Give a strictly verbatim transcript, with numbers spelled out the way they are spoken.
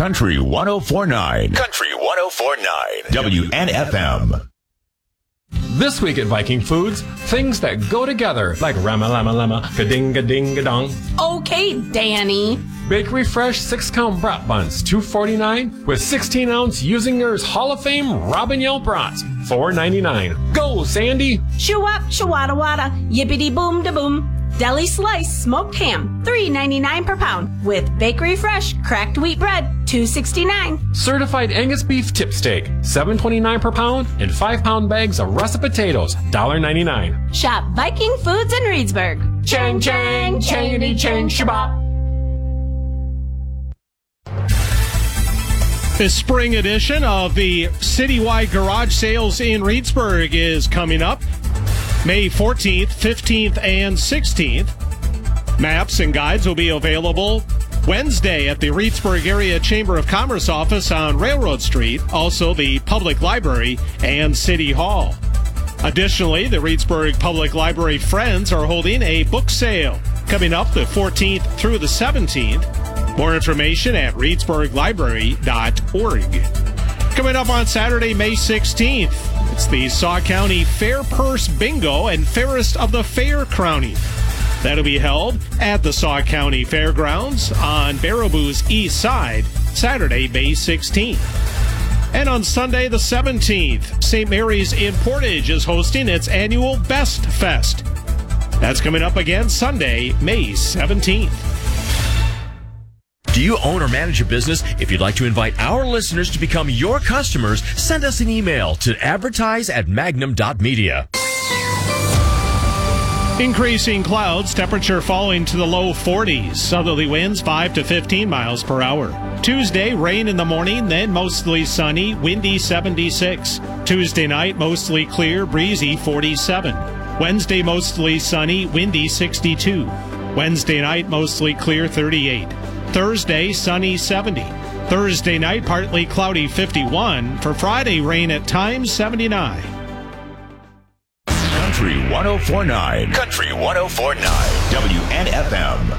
Country one oh four point nine. Country one oh four point nine. W N F M. This week at Viking Foods, things that go together, like rama-lama-lama, ka-ding-a-ding-a-dong. Okay, Danny. Bakery Fresh six-count brat buns, two forty-nine, with sixteen-ounce Usingers Hall of Fame Robin Yell brats, four ninety-nine. Go, Sandy! Shoo-wop, shoo-wada-wada, yippity-boom-da-boom. Deli Slice Smoked Ham, three ninety-nine per pound, with Bakery Fresh Cracked Wheat Bread, two sixty-nine. Certified Angus Beef Tip Steak, seven twenty-nine per pound, and five-pound bags of russet potatoes, one ninety-nine. Shop Viking Foods in Reedsburg. Chang, chang, changity, chang, shabop. The spring edition of the citywide garage sales in Reedsburg is coming up May fourteenth, fifteenth, and sixteenth. Maps and guides will be available Wednesday at the Reedsburg Area Chamber of Commerce office on Railroad Street, also the Public Library and City Hall. Additionally, the Reedsburg Public Library Friends are holding a book sale coming up the fourteenth through the seventeenth. More information at reedsburg library dot org. Coming up on Saturday, May sixteenth, it's the Sauk County Fair Purse Bingo and Fairest of the Fair crowning. That'll be held at the Sauk County Fairgrounds on Baraboo's east side, Saturday, May sixteenth. And on Sunday, the seventeenth, Saint Mary's in Portage is hosting its annual Best Fest. That's coming up again Sunday, May seventeenth. Do you own or manage a business? If you'd like to invite our listeners to become your customers, send us an email to advertise at magnum dot media. Increasing clouds, temperature falling to the low forties. Southerly winds five to fifteen miles per hour. Tuesday, rain in the morning, then mostly sunny, windy seventy-six. Tuesday night, mostly clear, breezy forty-seven. Wednesday, mostly sunny, windy sixty-two. Wednesday night, mostly clear thirty-eight. Thursday, sunny seventy. Thursday night, partly cloudy fifty-one. For Friday, rain at times seventy-nine. Country one oh four point nine. Country one oh four point nine. W N F M.